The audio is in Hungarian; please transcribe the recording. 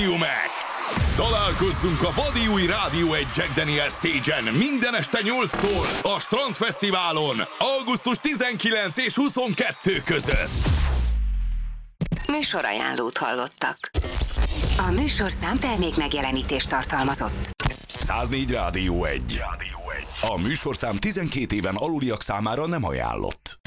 Max. Találkozzunk a vadi új Rádió 1 Jack Daniel Stage-en minden este 8-tól a Strandfesztiválon augusztus 19 és 22 között. Műsorajánlót hallottak. A műsorszám termék megjelenítést tartalmazott. 104 Rádió 1. A műsorszám 12 éven aluliak számára nem ajánlott.